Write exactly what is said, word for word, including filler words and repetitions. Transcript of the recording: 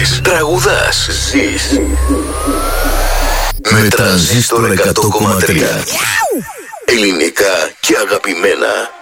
Μαθαίνεις, τραγουδάς, ζεις. Με Τρανζίστορ εκατό κόμμα τρία. Ελληνικά και αγαπημένα.